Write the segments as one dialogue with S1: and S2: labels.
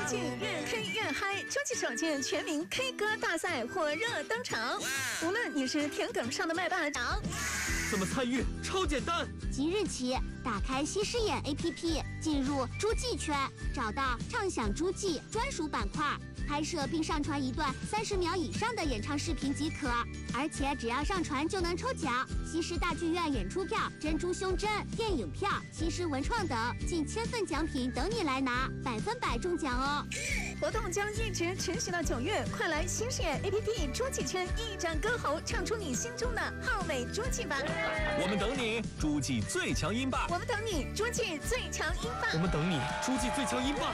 S1: 季越 K 越嗨，秋季首届全民 K 歌大赛火热登场。无论你是田埂上的麦霸长，
S2: 怎么参与？超简单！
S3: 即日起，打开西施眼 APP， 进入诸暨圈，找到畅享诸暨专属板块，拍摄并上传一段30秒以上的演唱视频即可。而且只要上传就能抽奖，西施大剧院演出票、珍珠胸针、电影票、西施文创等近1000份奖品等你来拿，100%中奖哦！
S1: 活动将一直持续到9月，快来西施眼 APP 诸暨圈一展歌喉，唱出你心中的浩美诸暨吧！
S2: 我们等你，诸暨最强音霸！
S1: 我们等你，诸暨最强音霸！
S2: 我们等你，诸暨最强音霸！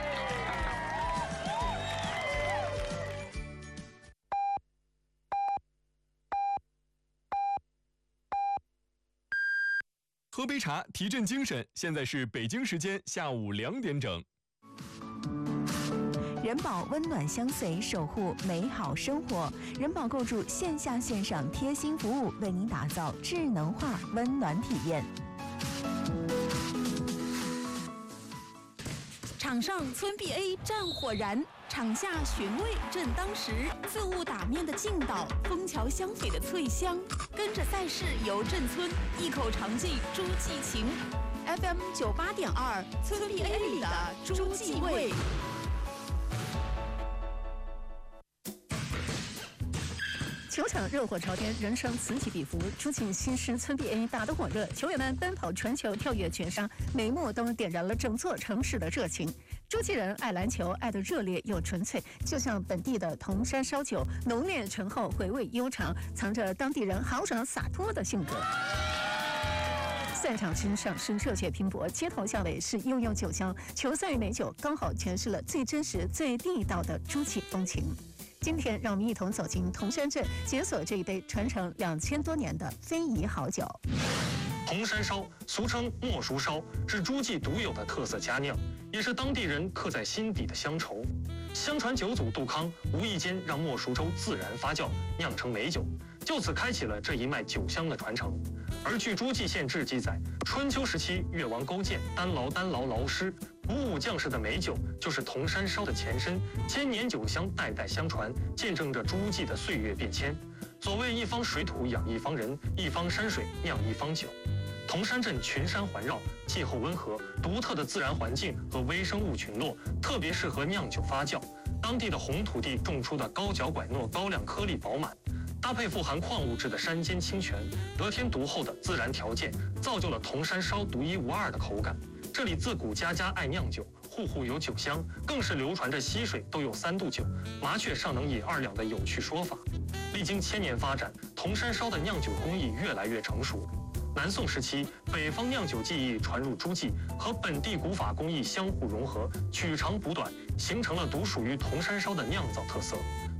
S2: 喝杯茶，提振精神。现在是北京时间下午2点整。
S4: 人保温暖相随，守护美好生活。人保构筑线下线上贴心服务，为您打造智能化温暖体验。
S5: 场上村 BA 战火燃，场下寻味正当时。自物打面的劲道，枫桥香榧的脆香，跟着赛事游镇村，一口尝尽诸暨情。FM 98.2，村 BA 里的诸暨味。
S1: 球场热火朝天，人生此起彼伏。诸暨西施村 BA 打得火热，球员们奔跑、传球、跳跃绝杀，每一幕都点燃了整座城市的热情。诸暨人爱篮球，爱得热烈又纯粹，就像本地的铜山烧酒，浓烈醇厚，回味悠长，藏着当地人豪爽洒脱的性格。赛场之上是热血拼搏，街头巷尾是悠悠酒香，球赛与美酒刚好诠释了最真实、最地道的诸暨风情。今天，让我们一同走进铜山镇，解锁这一杯传承2000多年的非遗好酒。
S6: 铜山烧，俗称莫叔烧，是诸暨独有的特色佳酿，也是当地人刻在心底的乡愁。相传9祖杜康无意间让莫叔粥自然发酵，酿成美酒，就此开启了这一脉酒香的传承。而据诸暨县志记载，春秋时期越王勾践单劳劳师，鼓舞将士的美酒就是铜山烧的前身，千年酒香代代相传，见证着诸暨的岁月变迁。所谓一方水土养一方人，一方山水酿一方酒。铜山镇群山环绕，气候温和，独特的自然环境和微生物群落特别适合酿酒发酵。当地的红土地种出的高脚拐糯高粱颗粒饱满，搭配富含矿物质的山间清泉，得天独厚的自然条件，造就了铜山烧独一无二的口感。这里自古家家爱酿酒，户户有酒香，更是流传着溪水都有3度酒，麻雀尚能饮2两的有趣说法。历经1000年发展，铜山烧的酿酒工艺越来越成熟。南宋时期，北方酿酒技艺传入诸暨，和本地古法工艺相互融合，取长补短，形成了独属于铜山烧的酿造特色。